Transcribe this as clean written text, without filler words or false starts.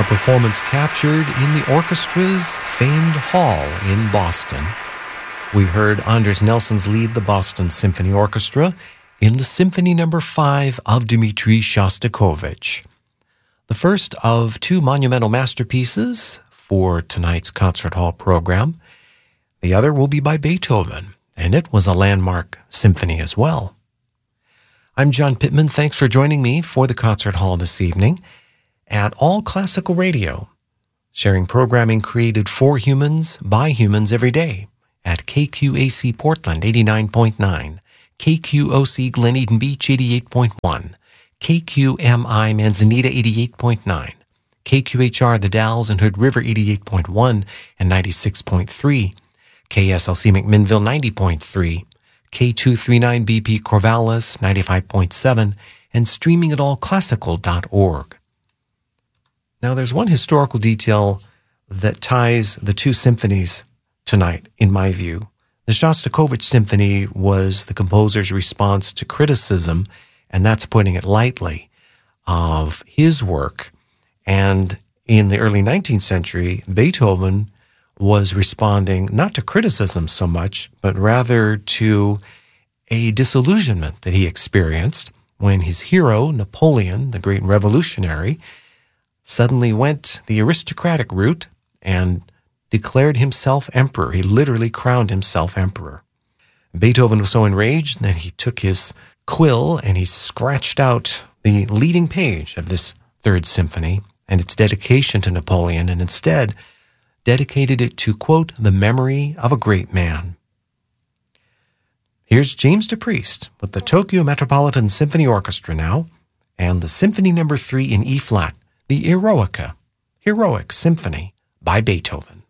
a performance captured in the orchestra's famed hall in Boston. We heard Anders Nelson's lead the Boston Symphony Orchestra in the Symphony No. 5 of Dmitri Shostakovich, the first of two monumental masterpieces for tonight's concert hall program. The other will be by Beethoven, and it was a landmark symphony as well. I'm John Pittman. Thanks for joining me for the concert hall this evening at All Classical Radio, sharing programming created for humans by humans every day at KQAC Portland 89.9, KQOC Glen Eden Beach 88.1, KQMI Manzanita 88.9, KQHR The Dalles and Hood River 88.1 and 96.3, KSLC McMinnville 90.3, K239BP Corvallis 95.7, and streaming at allclassical.org. Now, there's one historical detail that ties the two symphonies tonight, in my view. The Shostakovich Symphony was the composer's response to criticism, and that's putting it lightly, of his work. And in the early 19th century, Beethoven was responding not to criticism so much, but rather to a disillusionment that he experienced when his hero, Napoleon, the great revolutionary, suddenly went the aristocratic route and declared himself emperor. He literally crowned himself emperor. Beethoven was so enraged that he took his quill and he scratched out the leading page of this Third Symphony and its dedication to Napoleon, and instead dedicated it to, quote, the memory of a great man. Here's James DePriest with the Tokyo Metropolitan Symphony Orchestra now, and the Symphony No. 3 in E-flat, the Eroica, Heroic Symphony by Beethoven.